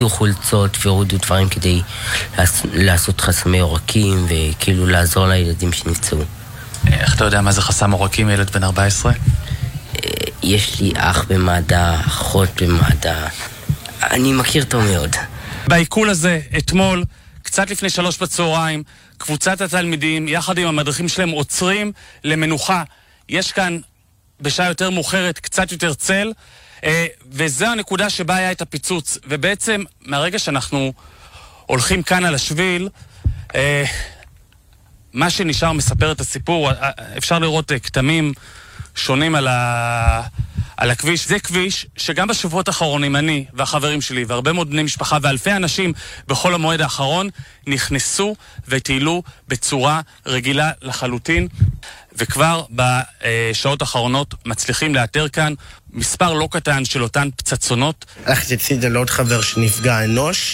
חולצות והורידו דברים כדי לעשות חסמי עורקים וכאילו לעזור לילדים שנפצעו. איך אתה יודע מה זה חסם עורקים, ילד בן 14? יש לי אח במדע, אחות במדע. אני מכיר טוב מאוד. בעיכול הזה, אתמול, קצת לפני 3 בצהריים, קבוצת התלמידים, יחד עם המדריכים שלהם, עוצרים למנוחה. יש כאן, בשעה יותר מאוחרת, קצת יותר צל, וזו הנקודה שבה היה את הפיצוץ. ובעצם, מהרגע שאנחנו הולכים כאן על השביל, מה שנשאר מספר את הסיפור, אפשר לראות כתמים שונים על הכביש. זה כביש שגם בשבועות האחרונים אני והחברים שלי והרבה מאוד בני משפחה ואלפי אנשים בכל המועד האחרון נכנסו וטיילו בצורה רגילה לחלוטין, וכבר בשעות האחרונות מצליחים לאתר כאן מספר לא קטן של אותן פצצונות. הלכתי הצידה לעוד חבר שנפגע אנוש,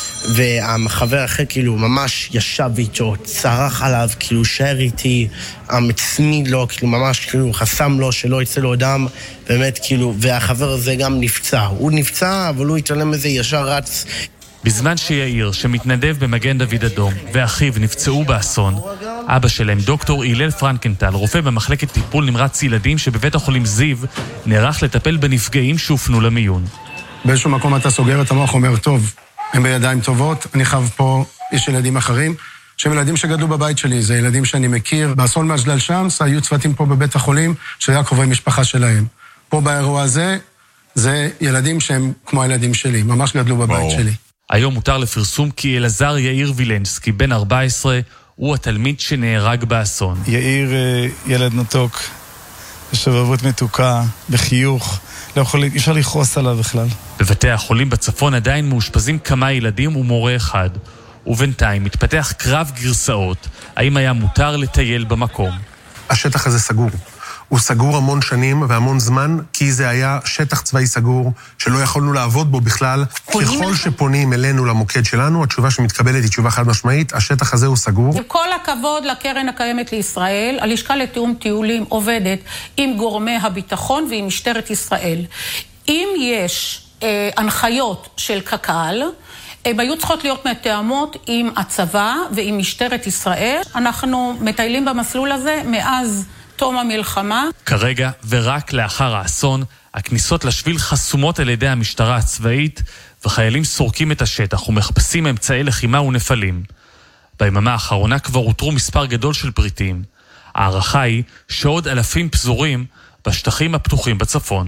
והחבר אחר כאילו ממש ישב איתו, צרח עליו, כאילו שער איתי, הצמיד לו, כאילו ממש כאילו חסם לו שלא יצא לו דם, באמת כאילו, והחבר הזה גם נפצע. הוא נפצע, אבל הוא התעלם מזה, ישר רץ. בזמן שיאיר, שמתנדב במגן דוד אדום, ואחיו נפצעו באסון, אבא שלהם, דוקטור הלל פרנקנטל, רופא במחלקת טיפול נמרץ ילדים שבבית החולים זיו, נערך לטפל בנפגעים שהופנו למיון. באיזשהו מקום אתה סוגר את המוח, אומר, טוב, הם בידיים טובות, אני חייב פה, יש ילדים אחרים, שהם ילדים שגדלו בבית שלי, זה ילדים שאני מכיר. באסון מג'דל שמס, היו צוותים פה בבית החולים, שהיה קרובי משפחה שלהם. פה באירוע הזה, זה ילדים שהם כמו הילדים שלי, ממש גדלו בבית שלי. היום מותר לפרסום כי אלעזר יאיר וילנסקי, בן 14, הוא התלמיד שנהרג באסון. יאיר ילד נתוק, בשבבות מתוקה, בחיוך, אי אפשר לכעוס עליו בכלל. בבתי החולים בצפון עדיין מאושפזים כמה ילדים ומורה אחד, ובינתיים מתפתח קרב גרסאות, האם היה מותר לטייל במקום. השטח הזה סגור. הוא סגור המון שנים והמון זמן, כי זה היה שטח צבאי סגור, שלא יכולנו לעבוד בו בכלל. ככל שפונים אלינו למוקד שלנו, התשובה שמתקבלת היא תשובה חד משמעית, השטח הזה הוא סגור. כל הכבוד לקרן הקיימת לישראל, הלשכה לתיאום טיולים עובדת עם גורמי הביטחון ועם משטרת ישראל. אם יש הנחיות של קק"ל, הן היו צריכות להיות מתאמות עם הצבא ועם משטרת ישראל. אנחנו מטיילים במסלול הזה מאז תום המלחמה. כרגע ורק לאחר האסון, הכניסות לשביל חסומות על ידי המשטרה הצבאית, וחיילים סורקים את השטח ומחפשים אמצעי לחימה ונפלים. ביממה האחרונה כבר הותרו מספר גדול של פריטים. הערכה היא שעוד אלפים פזורים בשטחים הפתוחים בצפון.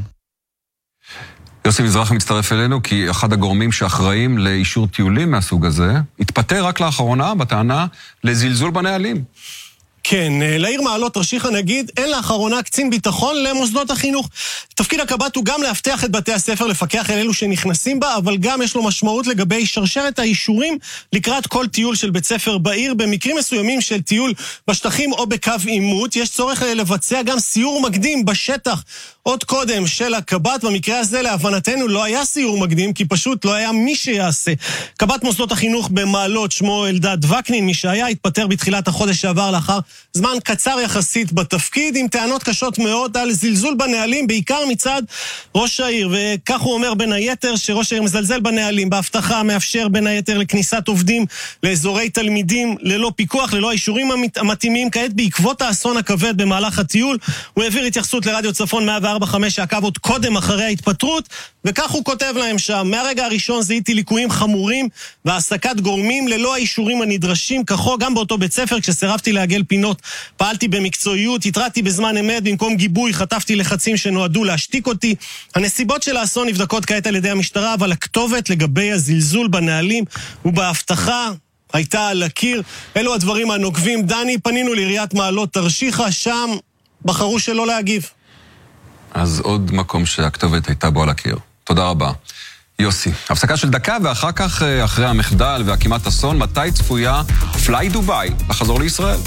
יוסי מזרח מצטרף אלינו כי אחד הגורמים שאחראים לאישור טיולים מהסוג הזה, התפטר רק לאחרונה בטענה לזלזול בנהלים. כן, לעיר מעלות תרשיחא נגיד, אין לאחרונה קצין ביטחון למוסדות החינוך. תפקיד הקב"ט הוא גם להבטיח את בתי הספר, לפקח על אלו שנכנסים בה, אבל גם יש לו משמעות לגבי שרשרת האישורים לקראת כל טיול של בית ספר בעיר. במקרים מסוימים של טיול בשטחים או בקו עימות, יש צורך לבצע גם סיור מקדים בשטח עוד קודם של הקב"ט. במקרה הזה להבנתנו לא היה סיור מקדים, כי פשוט לא היה מי שיעשה. קב"ט מוסדות החינוך במעלות, שמו אלדד וקנין, מי שהיה התפטר בתחילת החודש שעבר לאחר זמן קצר יחסית בתפקיד, עם טענות קשות מאוד על זלזול בנהלים, בעיקר מצד ראש העיר. וכך הוא אומר בין היתר שראש העיר מזלזל בנהלים, בהבטחה מאפשר בין היתר לכניסת עובדים לאזורי תלמידים ללא פיקוח, ללא האישורים המתאימים. כעת בעקבות האסון הכבד במהלך הטיול, הוא העביר התייחסות לרדיו צפון 104.5 שעקב עוד קודם אחרי ההתפטרות, וכך הוא כותב להם שם: מהרגע הראשון זיהיתי ליקויים חמורים והעסקת גורמים ללא האישורים הנדרשים, כחו גם באותו בית ספר כשסירבתי לעגל פינות פעלתי במקצועיות, התרעתי בזמן אמת, במקום גיבוי חטפתי לחצים שנועדו להשתיק אותי. הנסיבות של האסון נבדקות כעת על ידי המשטרה, אבל הכתובת לגבי הזלזול בנהלים ובהבטחה הייתה על הקיר. אלו הדברים הנוקבים. דני, פנינו לעיריית מעלות תרשיחא, שם בחרו שלא להגיב. אז עוד מקום שהכתובת הייתה בו על הקיר. תודה רבה. יוסי, הפסקה של דקה, ואחר כך, אחרי המחדל והכמעט אסון, מתי צפויה פליי דוביי לחזור לישראל?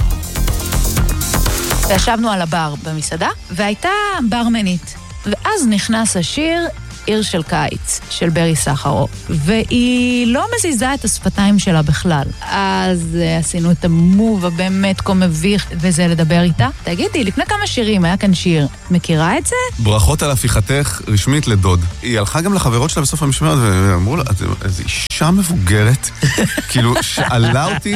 וישבנו על הבר במסעדה, והייתה ברמנית. ואז נכנס השיר עיר של קיץ, של ברי סחרוף, והיא לא מזיזה את השפתיים שלה בכלל. אז עשינו את המוב הבאמת כה מביך, וזה לדבר איתה. תגידי, לפני כמה שירים היה כאן שיר, מכירה את זה? ברכות על הפיכתך רשמית לדוד. היא הלכה גם לחברות שלה בסוף המשמרת, ואמרו לה, איזו אישה מבוגרת, כאילו שאלה אותי,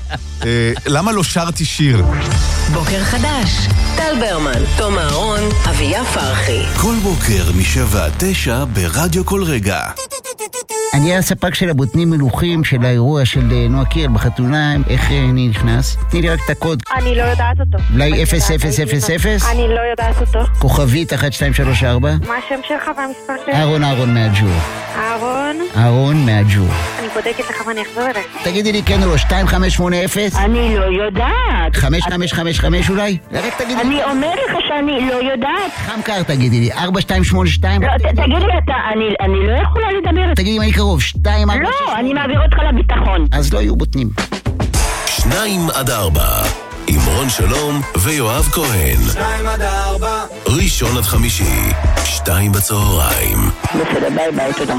למה לא שרתי שיר? בוקר חדש, טל ברמן, תום אהרון, אביה פרחי. כל בוקר מ7-9 ברדיו כל רגע. אני הספק של הבוטנים מלוכים של האירוע של נועה קירל בחתונה. איך אני נכנס? תני לי רק את הקוד. אני לא יודעת אותו. אולי 0000? אני לא יודעת אותו. כוכבית 1234. מה השם שלך והמספר שלך? אהרון מהג'ור. אהרון מהג'ור. אני בודקת לך ואני אחזור אליך. תגידי לי כן או לא, 2580? אני לא יודעת. 5555 אולי? רק תגידי. אני אומר לך שאני לא יודעת. חמקר תגידי לי, 4282? לא, תגידי לי אתה, אני לא יכולה לדבר. תגידי אם אני קרוב, 2 4 לא, אני מעביר אותך לביטחון. אז לא יהיו בוטנים. 2-4 עם רון שלום ויואב כהן. 2-4 ראשון עד חמישי, 2 בצהריים. בסדר, ביי, תודה.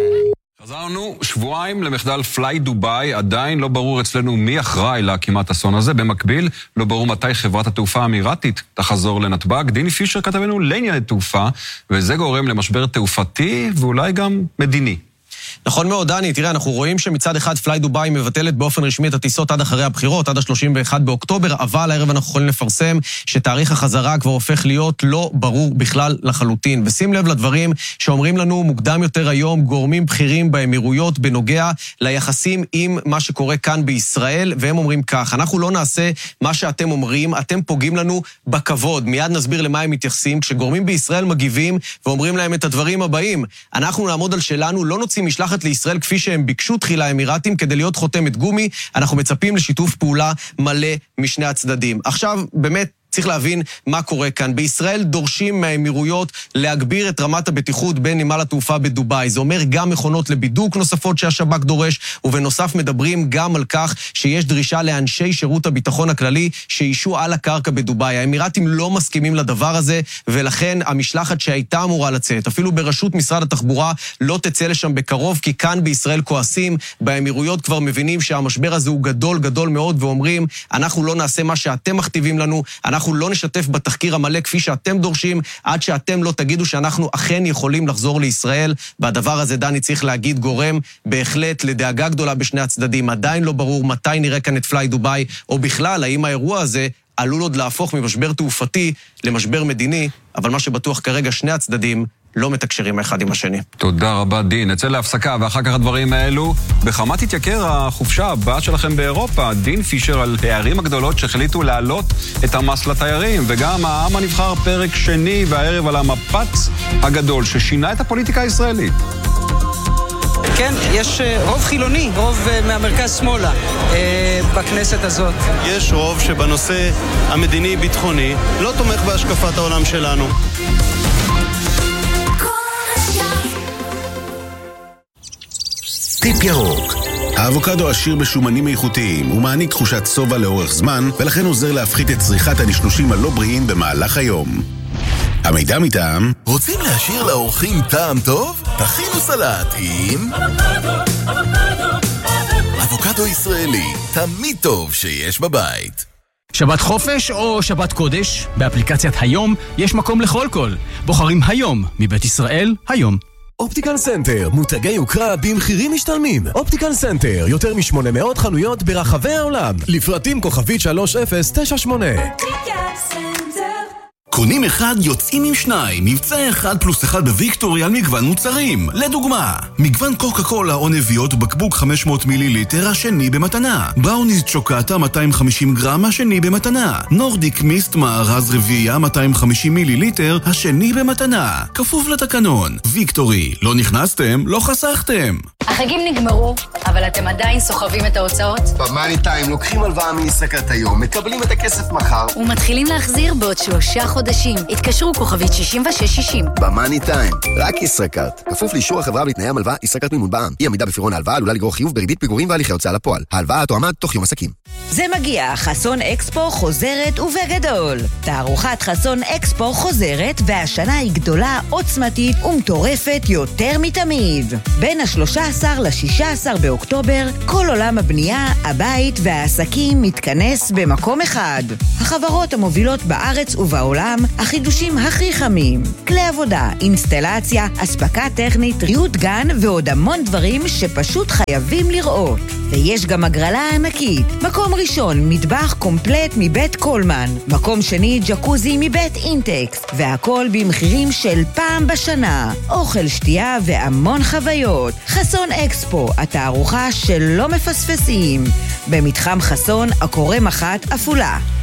חזרנו שבועיים למחדל פליי דוביי, עדיין לא ברור אצלנו מי אחראי להקימת אסון הזה. במקביל, לא ברור מתי חברת התעופה האמירתית תחזור לנתב"ג. דיני פישר כתבנו לענייני תעופה, וזה גורם למשבר תעופתי ואולי גם מדיני. נכון מאוד, דני, תראה, אנחנו רואים שמצד אחד פליי דוביי מבטלת באופן רשמי את הטיסות עד אחרי הבחירות, עד ה-31 באוקטובר, אבל הערב אנחנו יכולים לפרסם שתאריך החזרה כבר הופך להיות לא ברור בכלל לחלוטין. ושים לב לדברים שאומרים לנו מוקדם יותר היום גורמים בכירים באמירויות בנוגע ליחסים עם מה שקורה כאן בישראל, והם אומרים כך, אנחנו לא נעשה מה שאתם אומרים, אתם פוגעים לנו בכבוד. מיד נסביר למה הם מתייחסים, כשגורמים בישראל מגיבים ואומרים להם את הדברים הבאים, אנחנו נעמוד על שלנו, לא נוציא משלחת לישראל כפי שהם ביקשו תחילה האמירתים כדי להיות חותמת גומי, אנחנו מצפים לשיתוף פעולה מלא משני הצדדים. עכשיו, באמת, צריך להבין מה קורה כאן. בישראל דורשים מהאמירויות להגביר את רמת הבטיחות בין נמל התעופה בדוביי. זה אומר גם מכונות לבידוק נוספות שהשב"כ דורש, ובנוסף מדברים גם על כך שיש דרישה לאנשי שירות הביטחון הכללי שישו על הקרקע בדוביי. האמירתים לא מסכימים לדבר הזה, ולכן המשלחת שהייתה אמורה לצאת, אפילו בראשות משרד התחבורה, לא תצא לשם בקרוב, כי כאן בישראל כועסים, באמירויות כבר מבינים שהמשבר הזה הוא גדול, גדול מאוד, ואומרים, אנחנו לא נעשה מה שאתם מכתיבים לנו, אנחנו לא נשתף בתחקיר המלא כפי שאתם דורשים, עד שאתם לא תגידו שאנחנו אכן יכולים לחזור לישראל, והדבר הזה, דני, צריך להגיד, גורם בהחלט לדאגה גדולה בשני הצדדים. עדיין לא ברור מתי נראה כאן את פליי דוביי, או בכלל, האם האירוע הזה עלול עוד להפוך ממשבר תעופתי למשבר מדיני, אבל מה שבטוח כרגע שני הצדדים לא מתקשרים אחד עם השני. תודה רבה דין. נצא להפסקה ואחר כך הדברים האלו. בכמה תתייקר החופשה הבאה שלכם באירופה? דין פישר על הערים הגדולות שהחליטו להעלות את המס לתיירים, וגם העם הנבחר פרק שני והערב על המפץ הגדול ששינה את הפוליטיקה הישראלית. כן, יש רוב חילוני, רוב מהמרכז שמאלה בכנסת הזאת. יש רוב שבנושא המדיני-ביטחוני לא תומך בהשקפת העולם שלנו. טיפ ירוק. האבוקדו עשיר בשומנים איכותיים ומעניק תחושת סובה לאורך זמן, ולכן עוזר להפחית את צריכת הנשנושים הלא בריאים במהלך היום. המידע מטעם. רוצים להשאיר לאורחים טעם טוב? תכינו סלט עם אבוקדו ישראלי, תמיד טוב שיש בבית. שבת חופש או שבת קודש? באפליקציית היום יש מקום לכל קול. בוחרים היום מבית ישראל היום. אופטיקל סנטר, מותגי יוקרה במחירים משתלמים. אופטיקל סנטר, יותר מ-800 חנויות ברחבי העולם. לפרטים כוכבית 3098. קונים אחד, יוצאים עם שניים. מבצע 1+1 בוויקטורי על מגוון מוצרים. לדוגמה, מגוון קוקה קולה או נביות בקבוק 500 מיליליטר, השני במתנה. בראוניז צ'וקטה 250 גרם, השני במתנה. נורדיק מיסט מארז רביעייה 250 מיליליטר, השני במתנה. כפוף לתקנון. ויקטורי, לא נכנסתם, לא חסכתם. החגים נגמרו, אבל אתם עדיין סוחבים את ההוצאות? במאני טיים לוקחים הלוואה מעסקת היום, מקבלים את הכסף מחר ומתחילים להחזיר בעוד 3 חודשים. חודשים. התקשרו כוכבית 6660. במאני טיים, רק ישראכרט. כפוף לאישור החברה ולתנאי המלווה, ישראכרט מימון בע"מ. אי עמידה בפירעון ההלוואה עלולה לגרור חיוב בריבית פיגורים והליכי הוצאה לפועל. ההלוואה תועמד תוך יום עסקים. זה מגיע, חסון אקספו חוזרת ובגדול. תערוכת חסון אקספו חוזרת, והשנה היא גדולה, עוצמתית ומטורפת יותר מתמיד. בין ה-13 ל-16 באוקטובר, כל עולם הבנייה, הבית והעסקים מתכנס במקום אחד. החברות המובילות בארץ ובעולם, החידושים הכי חמים, כלי עבודה, אינסטלציה, אספקה טכנית, ריהוט גן ועוד המון דברים שפשוט חייבים לראות. ויש גם הגרלה ענקית. מקום ראשון, מטבח קומפלט מבית קולמן. מקום שני, ג'קוזי מבית אינטקס. והכל במחירים של פעם בשנה. אוכל, שתייה והמון חוויות. חסון אקספו, התערוכה שלא מפספסים. במתחם חסון, הקורא מחת אפולה.